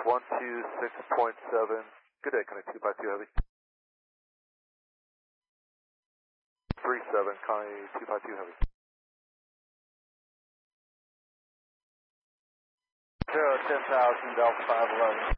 126.7. Good day, connect 252 Heavy. 37, Connie 252 Heavy. 0, 10,000, Delta 511.